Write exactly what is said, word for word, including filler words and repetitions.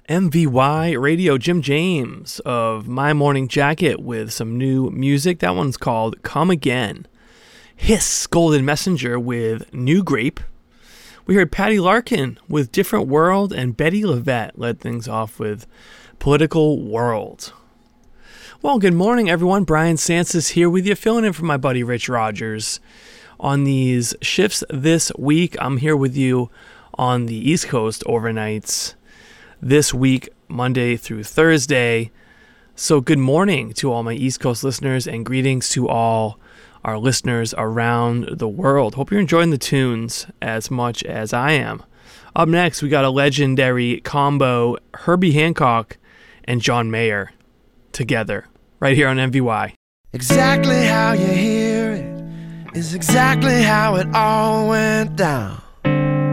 M V Y Radio, Jim James of My Morning Jacket with some new music. That one's called Come Again. Hiss, Golden Messenger with New Grape. We heard Patty Larkin with Different World, and Betty LaVette led things off with Political World. Well, good morning, everyone. Brian Sansis here with you, filling in for my buddy Rich Rogers on these shifts this week. I'm here with you on the East Coast overnights this week, Monday through Thursday. So good morning to all my East Coast listeners, and greetings to all our listeners around the world. Hope you're enjoying the tunes as much as I am. Up next, we got a legendary combo, Herbie Hancock and John Mayer together right here on M V Y. Exactly how you hear it is exactly how it all went down.